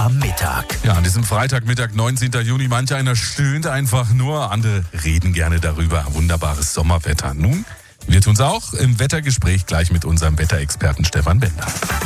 am Mittag. Ja, an diesem Freitagmittag, 19. Juni, manch einer stöhnt einfach nur, andere reden gerne darüber. Wunderbares Sommerwetter. Nun, wir tun's auch im Wettergespräch gleich mit unserem Wetterexperten Stefan Bender.